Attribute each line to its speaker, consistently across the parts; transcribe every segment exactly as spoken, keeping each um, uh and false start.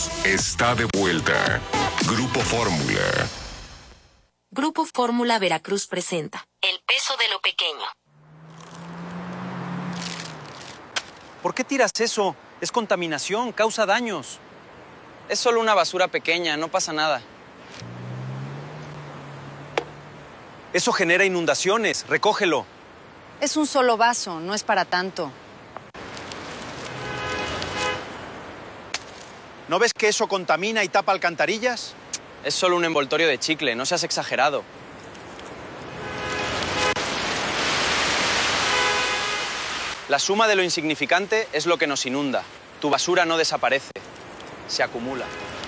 Speaker 1: Veracruz está de vuelta. Grupo Fórmula.
Speaker 2: Grupo Fórmula Veracruz presenta El peso de lo pequeño.
Speaker 3: ¿Por qué tiras eso? Es contaminación, causa daños.
Speaker 4: Es solo una basura pequeña, no pasa nada.
Speaker 3: Eso genera inundaciones, recógelo.
Speaker 5: Es un solo vaso, no es para tanto.
Speaker 3: ¿No ves que eso contamina y tapa alcantarillas?
Speaker 4: Es solo un envoltorio de chicle, no seas exagerado. La suma de lo insignificante es lo que nos inunda. Tu basura no desaparece, se acumula.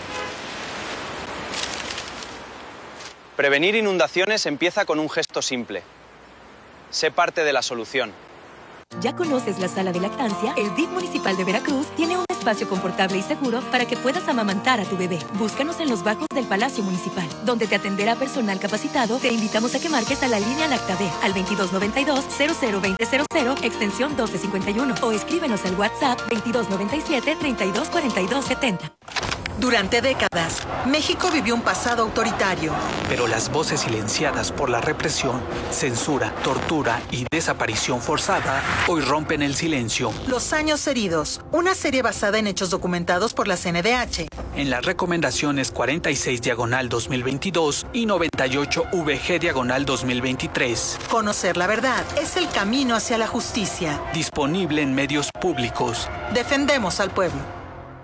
Speaker 4: Prevenir inundaciones empieza con un gesto simple. Sé parte de la solución.
Speaker 6: ¿Ya conoces la sala de lactancia? El D I F municipal de Veracruz tiene un espacio confortable y seguro para que puedas amamantar a tu bebé. Búscanos en los bajos del Palacio Municipal, donde te atenderá personal capacitado. Te invitamos a que marques a la línea Lactader al veintidós noventa y dos, cero cero veinte cero cero, extensión doce cincuenta y uno, o escríbenos al WhatsApp veintidós noventa y siete, treinta y dos cuarenta y dos setenta.
Speaker 7: Durante décadas, México vivió un pasado autoritario.
Speaker 8: Pero las voces silenciadas por la represión, censura, tortura y desaparición forzada hoy rompen el silencio.
Speaker 7: Los años heridos, una serie basada en hechos documentados por la C N D H.
Speaker 8: En las recomendaciones cuarenta y seis diagonal dos mil veintidós y noventa y ocho V G diagonal dos mil veintitrés.
Speaker 7: Conocer la verdad es el camino hacia la justicia.
Speaker 8: Disponible en medios públicos.
Speaker 7: Defendemos al pueblo.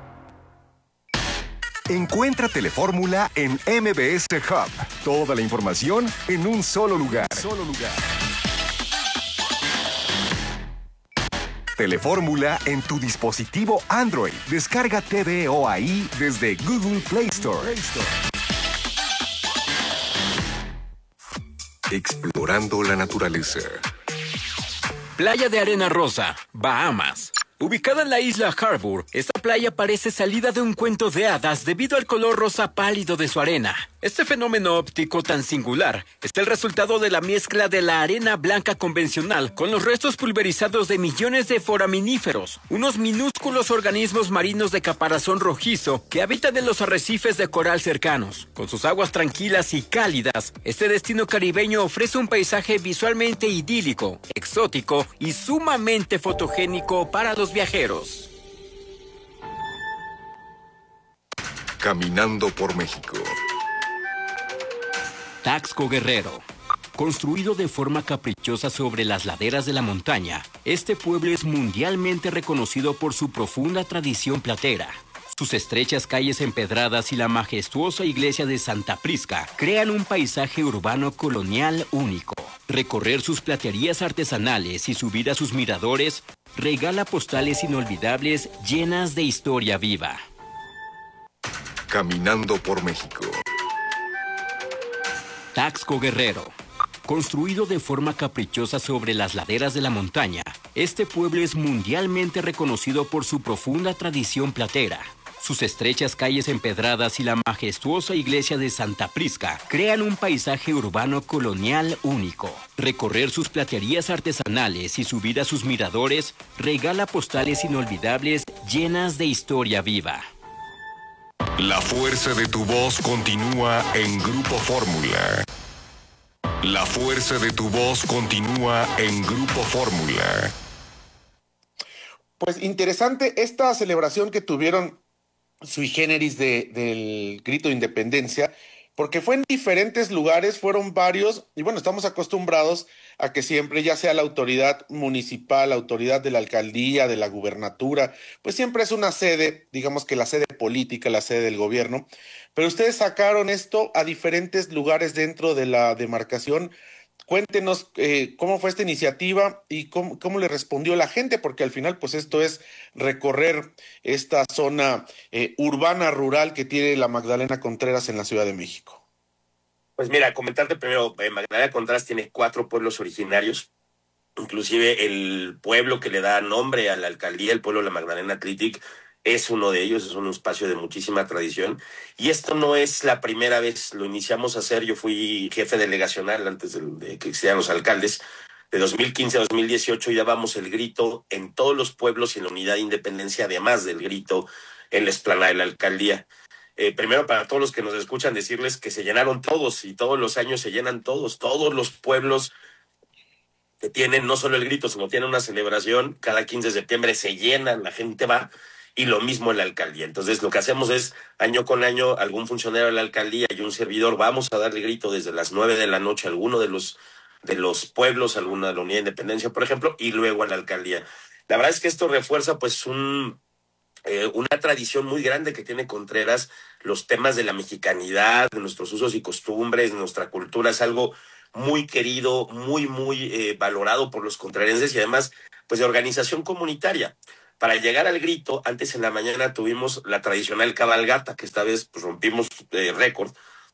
Speaker 1: Encuentra Telefórmula en M B S Hub. Toda la información en un solo lugar. Solo lugar. Telefórmula en tu dispositivo Android. Descarga T V O ahí desde Google Play Store. Play Store. Explorando la naturaleza.
Speaker 9: Playa de Arena Rosa, Bahamas. Ubicada en la isla Harbour, esta playa parece salida de un cuento de hadas debido al color rosa pálido de su arena. Este fenómeno óptico tan singular es el resultado de la mezcla de la arena blanca convencional con los restos pulverizados de millones de foraminíferos, unos minúsculos organismos marinos de caparazón rojizo que habitan en los arrecifes de coral cercanos. Con sus aguas tranquilas y cálidas, este destino caribeño ofrece un paisaje visualmente idílico, exótico y sumamente fotogénico para los viajeros.
Speaker 1: Caminando por México.
Speaker 9: Taxco Guerrero. Construido de forma caprichosa sobre las laderas de la montaña, este pueblo es mundialmente reconocido por su profunda tradición platera. Sus estrechas calles empedradas y la majestuosa iglesia de Santa Prisca crean un paisaje urbano colonial único. Recorrer sus platerías artesanales y subir a sus miradores regala postales inolvidables llenas de historia viva.
Speaker 1: Caminando por México.
Speaker 9: Taxco Guerrero. Construido de forma caprichosa sobre las laderas de la montaña, este pueblo es mundialmente reconocido por su profunda tradición platera. Sus estrechas calles empedradas y la majestuosa iglesia de Santa Prisca crean un paisaje urbano colonial único. Recorrer sus platerías artesanales y subir a sus miradores regala postales inolvidables llenas de historia viva.
Speaker 1: La fuerza de tu voz continúa en Grupo Fórmula. La fuerza de tu voz continúa en Grupo Fórmula.
Speaker 10: Pues interesante esta celebración que tuvieron sui generis de, del grito de independencia, porque fue en diferentes lugares, fueron varios, y bueno, estamos acostumbrados a que siempre, ya sea la autoridad municipal, la autoridad de la alcaldía, de la gubernatura, pues siempre es una sede, digamos que la sede política, la sede del gobierno, pero ustedes sacaron esto a diferentes lugares dentro de la demarcación. Cuéntenos eh, cómo fue esta iniciativa y cómo, cómo le respondió la gente, porque al final pues esto es recorrer esta zona eh, urbana rural que tiene la Magdalena Contreras en la Ciudad de México.
Speaker 11: Pues mira, comentarte primero, eh, Magdalena Contreras tiene cuatro pueblos originarios, inclusive el pueblo que le da nombre a la alcaldía, el pueblo de la Magdalena Athletic, es uno de ellos, es un espacio de muchísima tradición. Y esto no es la primera vez, lo iniciamos a hacer. Yo fui jefe delegacional antes de, de que existieran los alcaldes, de dos mil quince a dos mil dieciocho, y dábamos el grito en todos los pueblos y en la unidad de independencia, además del grito en la explanada de la alcaldía. Eh, primero, para todos los que nos escuchan, decirles que se llenaron todos y todos los años se llenan todos, todos los pueblos que tienen no solo el grito, sino tienen una celebración, cada quince de septiembre se llenan, la gente va, y lo mismo en la alcaldía. Entonces, lo que hacemos es, año con año, algún funcionario de la alcaldía y un servidor, vamos a darle grito desde las nueve de la noche a alguno de los, de los pueblos, alguna de la Unidad de Independencia, por ejemplo, y luego a la alcaldía. La verdad es que esto refuerza, pues, un... Eh, una tradición muy grande que tiene Contreras, los temas de la mexicanidad, de nuestros usos y costumbres, de nuestra cultura, es algo muy querido, muy, muy eh, valorado por los contrerenses y además, pues, de organización comunitaria. Para llegar al grito, antes en la mañana tuvimos la tradicional cabalgata, que esta vez pues, rompimos eh, récord,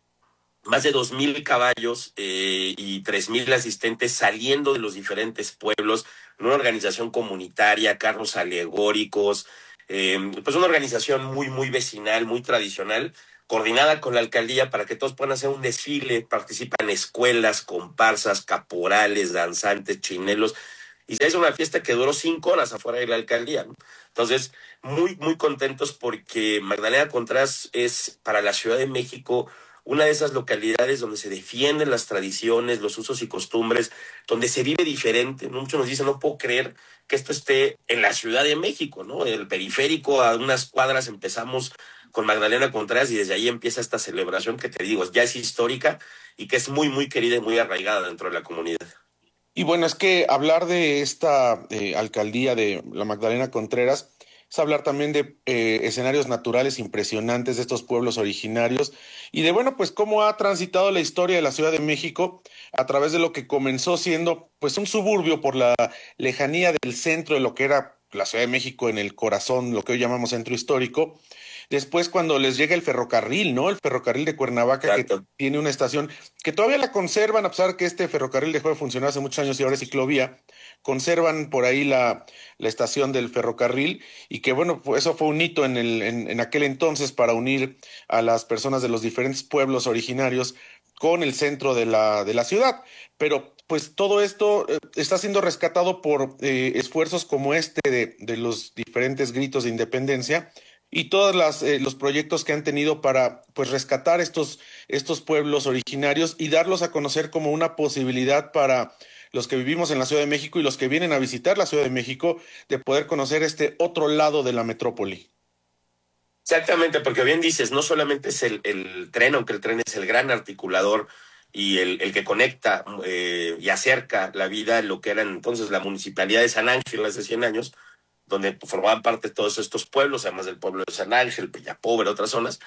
Speaker 11: más de dos mil caballos eh, y tres mil asistentes saliendo de los diferentes pueblos, una organización comunitaria, carros alegóricos, Eh, pues una organización muy, muy vecinal, muy tradicional, coordinada con la alcaldía para que todos puedan hacer un desfile, participan escuelas, comparsas, caporales, danzantes, chinelos, y se hizo una fiesta que duró cinco horas afuera de la alcaldía, ¿no? Entonces, muy, muy contentos porque Magdalena Contreras es para la Ciudad de México una de esas localidades donde se defienden las tradiciones, los usos y costumbres, donde se vive diferente, ¿no? Muchos nos dicen, no puedo creer que esto esté en la Ciudad de México, ¿no? El periférico, a unas cuadras empezamos con Magdalena Contreras y desde ahí empieza esta celebración que te digo, ya es histórica y que es muy, muy querida y muy arraigada dentro de la comunidad.
Speaker 10: Y bueno, es que hablar de esta eh, alcaldía de la Magdalena Contreras es hablar también de eh, escenarios naturales impresionantes de estos pueblos originarios y de, bueno, pues cómo ha transitado la historia de la Ciudad de México a través de lo que comenzó siendo pues un suburbio por la lejanía del centro de lo que era la Ciudad de México en el corazón, lo que hoy llamamos centro histórico. Después cuando les llega el ferrocarril, ¿no? El ferrocarril de Cuernavaca, exacto, que tiene una estación que todavía la conservan, a pesar que este ferrocarril dejó de funcionar hace muchos años y ahora es ciclovía, conservan por ahí la, la estación del ferrocarril y que bueno, pues eso fue un hito en, el, en, en aquel entonces para unir a las personas de los diferentes pueblos originarios con el centro de la, de la ciudad. Pero pues todo esto eh, está siendo rescatado por eh, esfuerzos como este de, de los diferentes gritos de independencia y todos las, eh, los proyectos que han tenido para pues rescatar estos, estos pueblos originarios y darlos a conocer como una posibilidad para los que vivimos en la Ciudad de México y los que vienen a visitar la Ciudad de México de poder conocer este otro lado de la metrópoli.
Speaker 11: Exactamente, porque bien dices, no solamente es el, el tren, aunque el tren es el gran articulador y el, el que conecta eh, y acerca la vida a lo que era entonces la Municipalidad de San Ángel hace cien años, donde formaban parte de todos estos pueblos, además del pueblo de San Ángel, Peñapobre, otras zonas,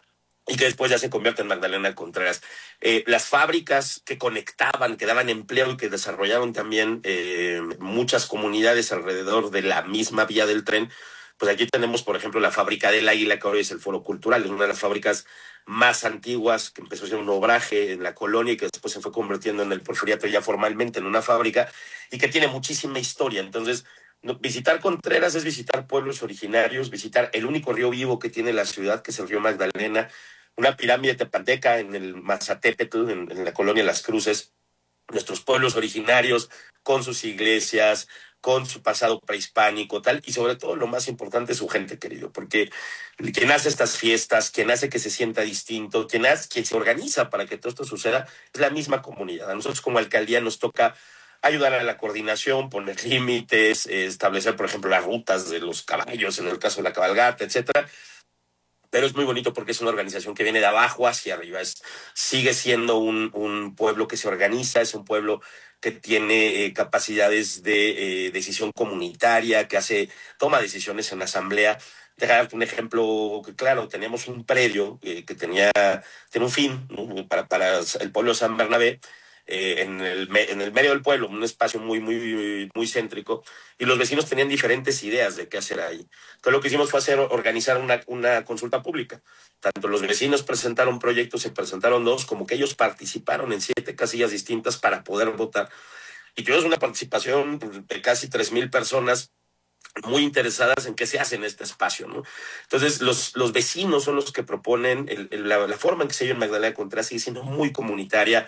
Speaker 11: y que después ya se convierte en Magdalena Contreras. Eh, las fábricas que conectaban, que daban empleo y que desarrollaron también eh, muchas comunidades alrededor de la misma vía del tren, pues aquí tenemos, por ejemplo, la fábrica del Águila, que hoy es el Foro Cultural, es una de las fábricas más antiguas, que empezó a ser un obraje en la colonia y que después se fue convirtiendo en el Porfiriato ya formalmente en una fábrica y que tiene muchísima historia. Entonces, visitar Contreras es visitar pueblos originarios, visitar el único río vivo que tiene la ciudad, que es el río Magdalena, una pirámide tepanteca en el Mazatépetl, en, en la colonia Las Cruces, nuestros pueblos originarios con sus iglesias, con su pasado prehispánico, tal, y sobre todo lo más importante, su gente, querido, porque quien hace estas fiestas, quien hace que se sienta distinto, quien, hace, quien se organiza para que todo esto suceda, es la misma comunidad. A nosotros como alcaldía nos toca ayudar a la coordinación, poner límites, eh, establecer, por ejemplo, las rutas de los caballos, en el caso de la cabalgata, etcétera. Pero es muy bonito porque es una organización que viene de abajo hacia arriba. Es, sigue siendo un, un pueblo que se organiza, es un pueblo que tiene eh, capacidades de eh, decisión comunitaria, que hace, toma decisiones en la asamblea. Dejarte un ejemplo que, claro, teníamos un predio eh, que tenía, tenía un fin, ¿no? para, para el pueblo de San Bernabé, Eh, en, el, en el medio del pueblo, un espacio muy, muy, muy céntrico, y los vecinos tenían diferentes ideas de qué hacer ahí. Entonces lo que hicimos fue hacer, organizar una, una consulta pública. Tanto los vecinos presentaron proyectos, se presentaron dos, como que ellos participaron en siete casillas distintas para poder votar. Y tuvimos una participación de casi tres mil personas muy interesadas en qué se hace en este espacio, ¿no? Entonces, los, los vecinos son los que proponen el, el, la, la forma en que se vive en Magdalena Contreras, sigue siendo muy comunitaria,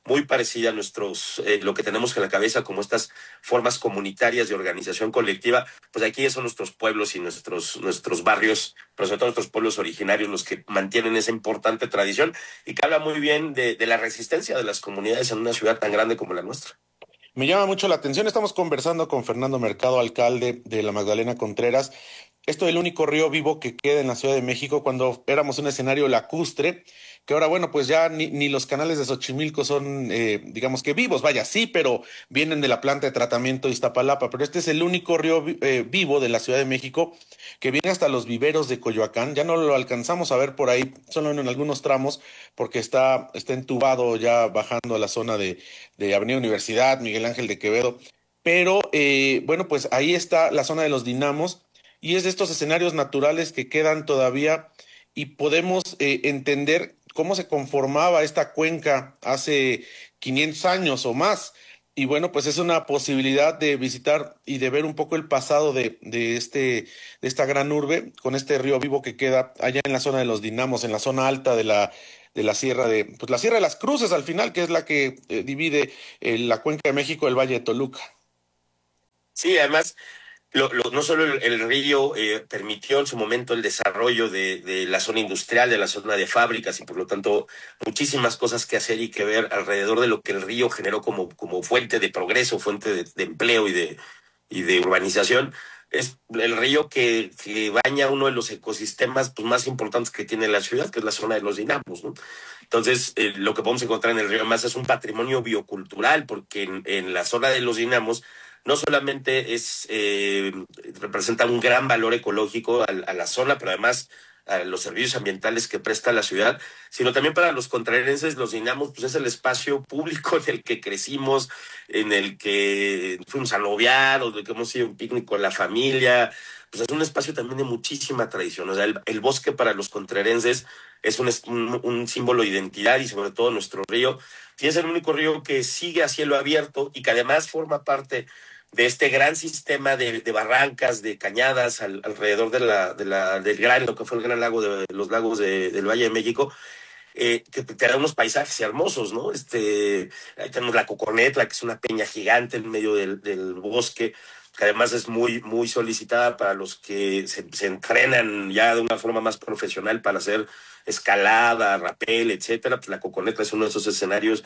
Speaker 11: muy parecida a nuestros, eh, lo que tenemos en la cabeza como estas formas comunitarias de organización colectiva, pues aquí son nuestros pueblos y nuestros, nuestros barrios, pero sobre todo nuestros pueblos originarios los que mantienen esa importante tradición y que habla muy bien de, de la resistencia de las comunidades en una ciudad tan grande como la nuestra.
Speaker 10: Me llama mucho la atención, estamos conversando con Fernando Mercado, alcalde de la Magdalena Contreras, esto del único río vivo que queda en la Ciudad de México cuando éramos un escenario lacustre, que ahora, bueno, pues ya ni, ni los canales de Xochimilco son, eh, digamos que vivos, vaya, sí, pero vienen de la planta de tratamiento de Iztapalapa, pero este es el único río eh, vivo de la Ciudad de México que viene hasta los viveros de Coyoacán, ya no lo alcanzamos a ver por ahí, solo en algunos tramos, porque está, está entubado ya bajando a la zona de, de Avenida Universidad, Miguel Ángel de Quevedo, pero eh, bueno, pues ahí está la zona de los dinamos, y es de estos escenarios naturales que quedan todavía y podemos eh, entender cómo se conformaba esta cuenca hace quinientos años o más. Y bueno, pues es una posibilidad de visitar y de ver un poco el pasado de, de, este, de esta gran urbe con este río vivo que queda allá en la zona de los dinamos, en la zona alta de la, de la sierra de, pues la Sierra de las Cruces al final, que es la que eh, divide eh, la cuenca de México del Valle de Toluca.
Speaker 11: Sí, además... Lo, lo, no solo el, el río eh, permitió en su momento el desarrollo de, de la zona industrial, de la zona de fábricas y por lo tanto muchísimas cosas que hacer y que ver alrededor de lo que el río generó como, como fuente de progreso, fuente de, de empleo y de, y de urbanización. Es el río que, que baña uno de los ecosistemas pues, más importantes que tiene la ciudad, que es la zona de los dinamos, ¿no? Entonces, eh, lo que podemos encontrar en el río más es un patrimonio biocultural, porque en, en la zona de los dinamos no solamente es eh, representa un gran valor ecológico a, a la zona, pero además a los servicios ambientales que presta la ciudad, sino también para los contraerenses, los dinamos, pues es el espacio público en el que crecimos, en el que fuimos a noviar, o de que hemos ido a un picnic con la familia, pues es un espacio también de muchísima tradición. O sea, el, el bosque para los contraerenses es un, un, un símbolo de identidad y sobre todo nuestro río, y es el único río que sigue a cielo abierto y que además forma parte de este gran sistema de, de barrancas, de cañadas al, alrededor de la, de la, del gran, lo que fue el gran lago de los lagos de, del Valle de México, eh, que te da unos paisajes hermosos, ¿no? Este, ahí tenemos la Coconetla, que es una peña gigante en medio del, del bosque, que además es muy, muy solicitada para los que se, se entrenan ya de una forma más profesional para hacer escalada, rapel, etcétera. Pues la Coconetla es uno de esos escenarios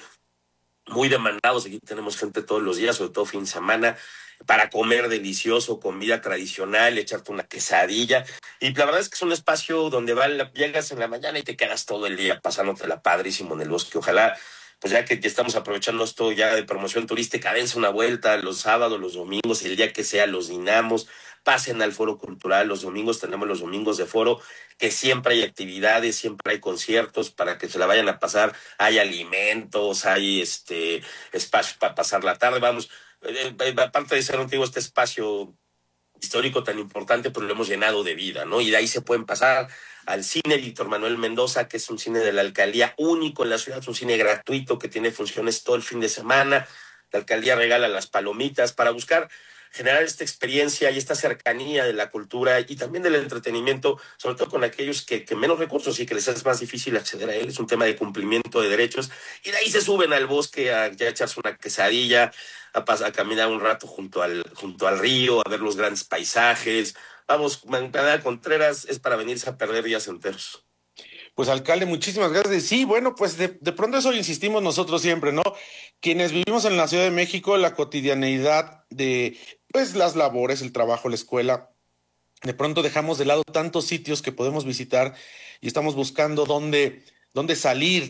Speaker 11: muy demandados. Aquí tenemos gente todos los días, sobre todo fin de semana, para comer delicioso, comida tradicional, echarte una quesadilla. Y la verdad es que es un espacio donde va, llegas en la mañana y te quedas todo el día pasándotela padrísimo en el bosque. Ojalá, pues ya que estamos aprovechando esto ya de promoción turística, dense una vuelta los sábados, los domingos, el día que sea, los dinamos, pasen al Foro Cultural. Los domingos tenemos los domingos de foro, que siempre hay actividades, siempre hay conciertos para que se la vayan a pasar, hay alimentos, hay este espacio para pasar la tarde. Vamos, eh, aparte de ser antiguo este espacio histórico tan importante, pues lo hemos llenado de vida, ¿no? Y de ahí se pueden pasar al cine Víctor Manuel Mendoza, que es un cine de la alcaldía único en la ciudad, es un cine gratuito que tiene funciones todo el fin de semana. La alcaldía regala las palomitas para buscar generar esta experiencia y esta cercanía de la cultura y también del entretenimiento, sobre todo con aquellos que, que menos recursos y que les es más difícil acceder a él. Es un tema de cumplimiento de derechos y de ahí se suben al bosque a ya echarse una quesadilla, a, a caminar un rato junto al, junto al río, a ver los grandes paisajes. Vamos, Magdalena Contreras es para venirse a perder días enteros.
Speaker 10: Pues alcalde, muchísimas gracias. Sí, bueno, pues de, de pronto eso insistimos nosotros siempre, ¿no? Quienes vivimos en la Ciudad de México, la cotidianeidad de pues las labores, el trabajo, la escuela, de pronto dejamos de lado tantos sitios que podemos visitar y estamos buscando dónde, dónde salir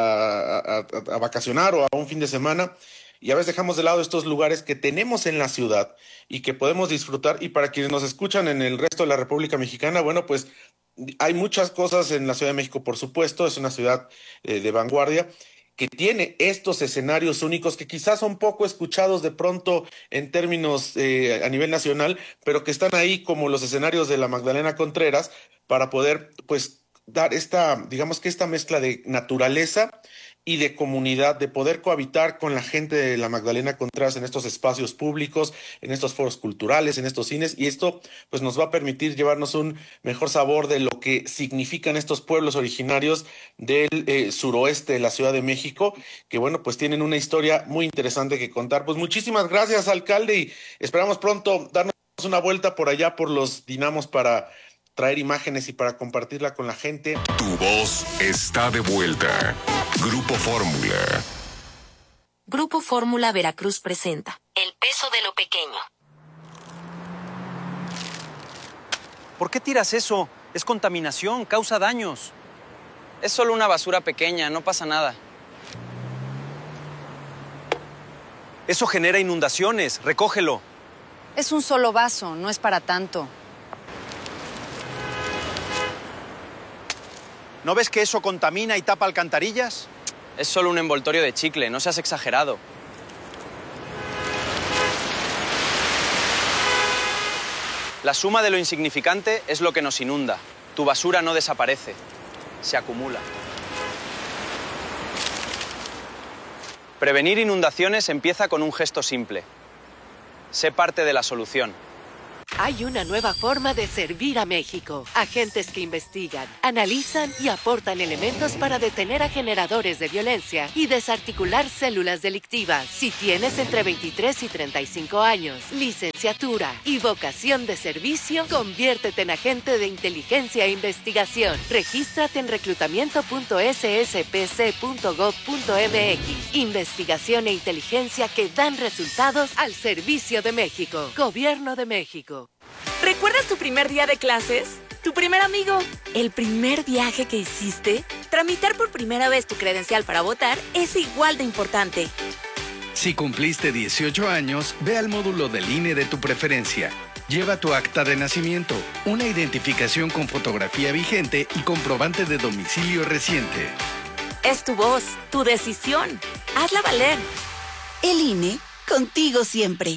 Speaker 10: a, a, a, a vacacionar o a un fin de semana. Y a veces dejamos de lado estos lugares que tenemos en la ciudad y que podemos disfrutar. Y para quienes nos escuchan en el resto de la República Mexicana, bueno, pues hay muchas cosas en la Ciudad de México, por supuesto, es una ciudad eh, de vanguardia que tiene estos escenarios únicos que quizás son poco escuchados de pronto en términos eh, a nivel nacional, pero que están ahí como los escenarios de la Magdalena Contreras para poder, pues, dar esta, digamos que esta mezcla de naturaleza y de comunidad, de poder cohabitar con la gente de la Magdalena Contreras en estos espacios públicos, en estos foros culturales, en estos cines, y esto pues nos va a permitir llevarnos un mejor sabor de lo que significan estos pueblos originarios del eh, suroeste de la Ciudad de México, que bueno, pues tienen una historia muy interesante que contar. Pues muchísimas gracias, alcalde, y esperamos pronto darnos una vuelta por allá por los dinamos para traer imágenes y para compartirla con la gente.
Speaker 1: Tu voz está de vuelta. Grupo Fórmula.
Speaker 2: Grupo Fórmula Veracruz presenta El peso de lo pequeño.
Speaker 3: ¿Por qué tiras eso? Es contaminación, causa daños.
Speaker 4: Es solo una basura pequeña, no pasa nada.
Speaker 3: Eso genera inundaciones, recógelo.
Speaker 5: Es un solo vaso, no es para tanto.
Speaker 3: ¿No ves que eso contamina y tapa alcantarillas?
Speaker 4: Es solo un envoltorio de chicle, no seas exagerado. La suma de lo insignificante es lo que nos inunda. Tu basura no desaparece, se acumula. Prevenir inundaciones empieza con un gesto simple. Sé parte de la solución.
Speaker 12: Hay una nueva forma de servir a México. Agentes que investigan, analizan y aportan elementos para detener a generadores de violencia y desarticular células delictivas. Si tienes entre veintitrés y treinta y cinco años, licenciatura y vocación de servicio, conviértete en agente de inteligencia e investigación. Regístrate en reclutamiento punto s s p c punto gov punto m x. Investigación e inteligencia que dan resultados al servicio de México. Gobierno de México.
Speaker 13: ¿Recuerdas tu primer día de clases? ¿Tu primer amigo? ¿El primer viaje que hiciste? Tramitar por primera vez tu credencial para votar es igual de importante.
Speaker 14: Si cumpliste dieciocho años, ve al módulo del I N E de tu preferencia. Lleva tu acta de nacimiento, una identificación con fotografía vigente y comprobante de domicilio reciente.
Speaker 13: Es tu voz, tu decisión. Hazla valer.
Speaker 15: El I N E, contigo siempre.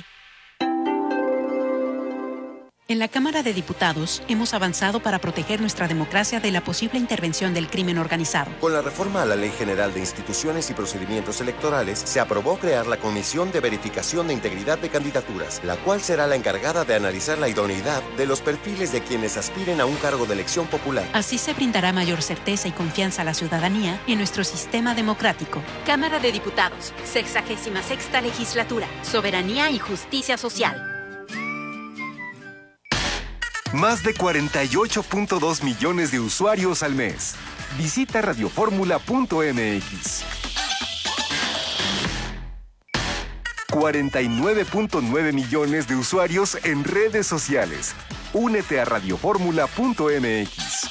Speaker 16: En la Cámara de Diputados hemos avanzado para proteger nuestra democracia de la posible intervención del crimen organizado.
Speaker 17: Con la reforma a la Ley General de Instituciones y Procedimientos Electorales, se aprobó crear la Comisión de Verificación de Integridad de Candidaturas, la cual será la encargada de analizar la idoneidad de los perfiles de quienes aspiren a un cargo de elección popular.
Speaker 16: Así se brindará mayor certeza y confianza a la ciudadanía en nuestro sistema democrático.
Speaker 18: Cámara de Diputados, sexagésima sexta legislatura, Soberanía y Justicia Social.
Speaker 19: Más de cuarenta y ocho punto dos millones de usuarios al mes. Visita radioformula punto m x. cuarenta y nueve punto nueve millones de usuarios en redes sociales. Únete a radioformula punto m x.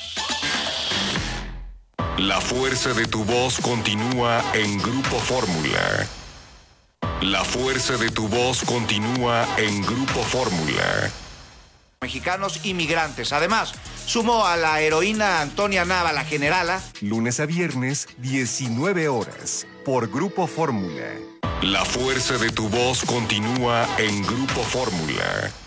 Speaker 1: La fuerza de tu voz continúa en Grupo Fórmula. La fuerza de tu voz continúa en Grupo Fórmula.
Speaker 20: Mexicanos inmigrantes. Además, sumó a la heroína Antonia Nava, la generala.
Speaker 19: Lunes a viernes, diecinueve horas, por Grupo Fórmula.
Speaker 1: La fuerza de tu voz continúa en Grupo Fórmula.